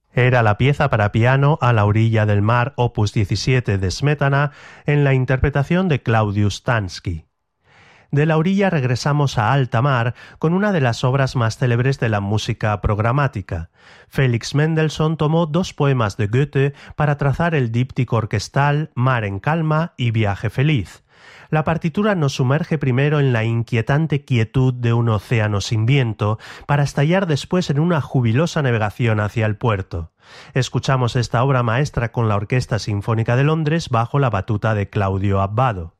Era la pieza para piano A la orilla del mar, opus 17 de Smetana, en la interpretación de Claudius Tansky. De la orilla regresamos a alta mar con una de las obras más célebres de la música programática. Felix Mendelssohn tomó dos poemas de Goethe para trazar el díptico orquestal Mar en calma y Viaje feliz. La partitura nos sumerge primero en la inquietante quietud de un océano sin viento, para estallar después en una jubilosa navegación hacia el puerto. Escuchamos esta obra maestra con la Orquesta Sinfónica de Londres bajo la batuta de Claudio Abbado.